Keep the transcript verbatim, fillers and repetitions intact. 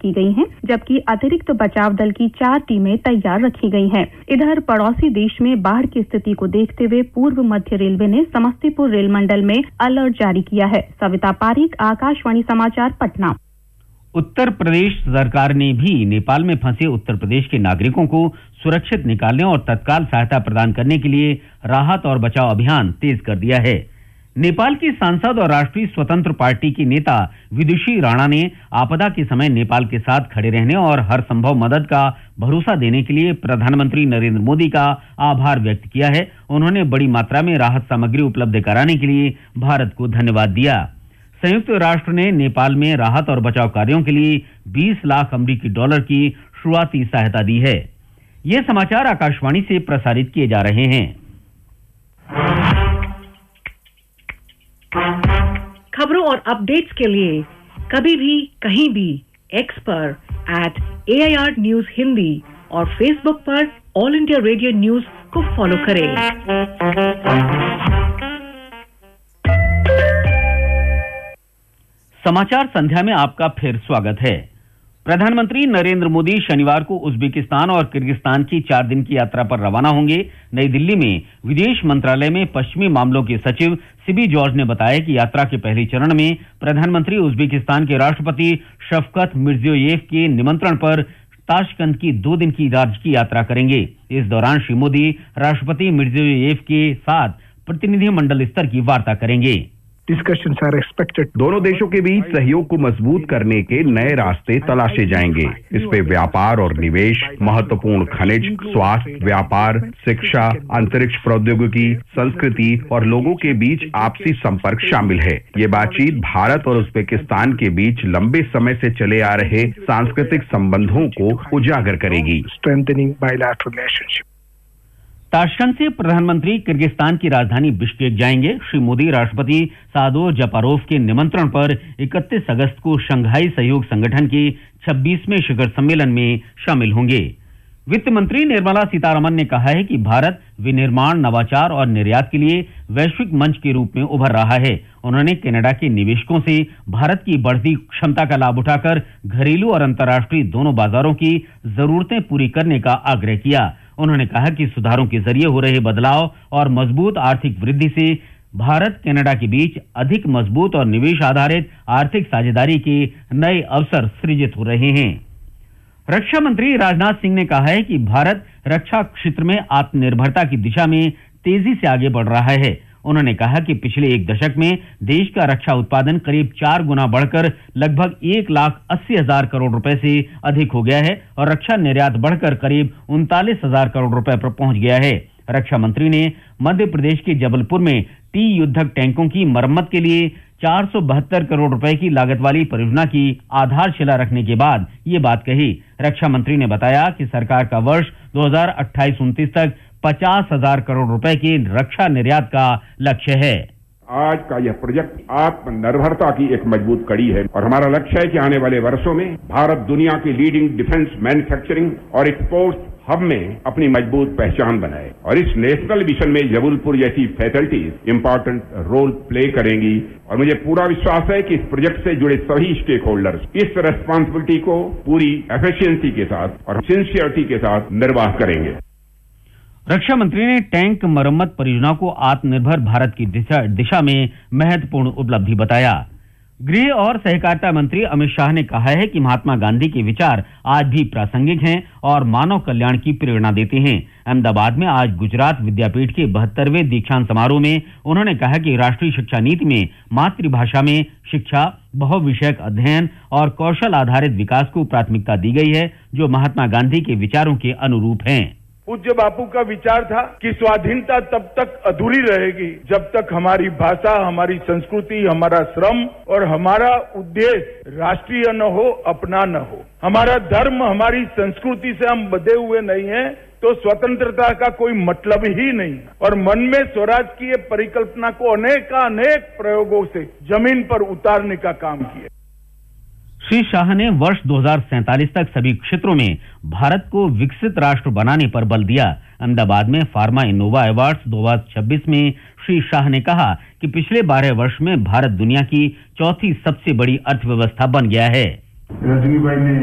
की गई हैं, जबकि अतिरिक्त बचाव दल की चार टीमें तैयार रखी गई हैं। इधर पड़ोसी देश में बाढ़ की स्थिति को देखते हुए पूर्व मध्य रेलवे ने समस्तीपुर रेल मंडल में अलर्ट जारी किया है। सविता पारीक, आकाशवाणी समाचार, पटना। उत्तर प्रदेश सरकार ने भी नेपाल में फंसे उत्तर प्रदेश के नागरिकों को सुरक्षित निकालने और तत्काल सहायता प्रदान करने के लिए राहत और बचाव अभियान तेज कर दिया है। नेपाल की सांसद और राष्ट्रीय स्वतंत्र पार्टी की नेता विदुषी राणा ने आपदा के समय नेपाल के साथ खड़े रहने और हर संभव मदद का भरोसा देने के लिए प्रधानमंत्री नरेंद्र मोदी का आभार व्यक्त किया है। उन्होंने बड़ी मात्रा में राहत सामग्री उपलब्ध कराने के लिए भारत को धन्यवाद दिया। संयुक्त राष्ट्र ने नेपाल में राहत और बचाव कार्यों के लिए बीस लाख अमेरिकी डॉलर की शुरुआती सहायता दी है। ये समाचार आकाशवाणी से प्रसारित किए जा रहे हैं। खबरों और अपडेट्स के लिए कभी भी कहीं भी एक्स पर eight A I R news Hindi और फेसबुक पर ऑल इंडिया रेडियो न्यूज को फॉलो करें। समाचार संध्या में आपका फिर स्वागत है। प्रधानमंत्री नरेंद्र मोदी शनिवार को उज्बेकिस्तान और किर्गिस्तान की चार दिन की यात्रा पर रवाना होंगे। नई दिल्ली में विदेश मंत्रालय में पश्चिमी मामलों के सचिव सिबी जॉर्ज ने बताया कि यात्रा के पहले चरण में प्रधानमंत्री उज्बेकिस्तान के राष्ट्रपति शफकत मिर्जियोयेव के निमंत्रण पर ताशकंद की दो दिन की राज्य की यात्रा करेंगे। इस दौरान श्री मोदी राष्ट्रपति मिर्जियोयेव के साथ प्रतिनिधिमंडल स्तर की वार्ता करेंगे। Discussions are expected. दोनों देशों के बीच सहयोग को मजबूत करने के नए रास्ते तलाशे जाएंगे। इसमें व्यापार और निवेश, महत्वपूर्ण खनिज, स्वास्थ्य, व्यापार, शिक्षा, अंतरिक्ष प्रौद्योगिकी, संस्कृति और लोगों के बीच आपसी संपर्क शामिल है। ये बातचीत भारत और उज्बेकिस्तान के बीच लंबे समय से चले आ रहे सांस्कृतिक संबंधों को उजागर करेगी। Strengthening bilateral relationship. ताशकंद से प्रधानमंत्री किर्गिस्तान की राजधानी बिश्केक जाएंगे। श्री मोदी राष्ट्रपति सादोर जापारोव के निमंत्रण पर इकतीस अगस्त को शंघाई सहयोग संगठन के छब्बीसवें शिखर सम्मेलन में शामिल होंगे। वित्त मंत्री निर्मला सीतारमण ने कहा है कि भारत विनिर्माण, नवाचार और निर्यात के लिए वैश्विक मंच के रूप में उभर रहा है। उन्होंने कनाडा के निवेशकों से भारत की बढ़ती क्षमता का लाभ उठाकर घरेलू और अंतर्राष्ट्रीय दोनों बाजारों की जरूरतें पूरी करने का आग्रह किया। उन्होंने कहा कि सुधारों के जरिए हो रहे बदलाव और मजबूत आर्थिक वृद्धि से भारत कनाडा के बीच अधिक मजबूत और निवेश आधारित आर्थिक साझेदारी के नए अवसर सृजित हो रहे हैं। रक्षा मंत्री राजनाथ सिंह ने कहा है कि भारत रक्षा क्षेत्र में आत्मनिर्भरता की दिशा में तेजी से आगे बढ़ रहा है। उन्होंने कहा कि पिछले एक दशक में देश का रक्षा उत्पादन करीब चार गुना बढ़कर लगभग एक लाख अस्सी हजार करोड़ रुपए से अधिक हो गया है और रक्षा निर्यात बढ़कर करीब उनतालीस हजार करोड़ रुपए पर पहुंच गया है। रक्षा मंत्री ने मध्य प्रदेश के जबलपुर में टी युद्धक टैंकों की मरम्मत के लिए चार सौ बहत्तर करोड़ रुपए की लागत वाली परियोजना की आधारशिला रखने के बाद ये बात कही। रक्षा मंत्री ने बताया कि सरकार का वर्ष दो हजार अट्ठाईस उनतीस तक पचास हजार करोड़ रुपए की रक्षा निर्यात का लक्ष्य है। आज का यह प्रोजेक्ट आत्मनिर्भरता की एक मजबूत कड़ी है और हमारा लक्ष्य है कि आने वाले वर्षों में भारत दुनिया की लीडिंग डिफेंस मैन्युफैक्चरिंग और एक्सपोर्ट हब में अपनी मजबूत पहचान बनाए और इस नेशनल मिशन में जबलपुर जैसी फैसिलिटीज इंपॉर्टेंट रोल प्ले करेंगी। और मुझे पूरा विश्वास है कि इस प्रोजेक्ट से जुड़े सभी स्टेक होल्डर्स इस रेस्पॉन्सिबिलिटी को पूरी एफिशिएंसी के साथ और सिंसियरिटी के साथ निर्वाह करेंगे। रक्षा मंत्री ने टैंक मरम्मत परियोजना को आत्मनिर्भर भारत की दिशा, दिशा में महत्वपूर्ण उपलब्धि बताया। गृह और सहकारिता मंत्री अमित शाह ने कहा है कि महात्मा गांधी के विचार आज भी प्रासंगिक हैं और मानव कल्याण की प्रेरणा देते हैं। अहमदाबाद में आज गुजरात विद्यापीठ के बहत्तरवें दीक्षांत समारोह में उन्होंने कहा कि राष्ट्रीय शिक्षा नीति में मातृभाषा में शिक्षा, बहुविषयक अध्ययन और कौशल आधारित विकास को प्राथमिकता दी गई है, जो महात्मा गांधी के विचारों के अनुरूप हैं। पूज्य बापू का विचार था कि स्वाधीनता तब तक अधूरी रहेगी जब तक हमारी भाषा, हमारी संस्कृति, हमारा श्रम और हमारा उद्देश्य राष्ट्रीय न हो, अपना न हो। हमारा धर्म, हमारी संस्कृति से हम बंधे हुए नहीं हैं तो स्वतंत्रता का कोई मतलब ही नहीं। और मन में स्वराज की ये परिकल्पना को अनेकानेक प्रयोगों से जमीन पर उतारने का काम किया। श्री शाह ने वर्ष दो हजार सैंतालीस तक सभी क्षेत्रों में भारत को विकसित राष्ट्र बनाने पर बल दिया। अहमदाबाद में फार्मा इनोवा अवार्ड्स दो हजार छब्बीस में श्री शाह ने कहा कि पिछले बारह वर्ष में भारत दुनिया की चौथी सबसे बड़ी अर्थव्यवस्था बन गया है। रजनी भाई ने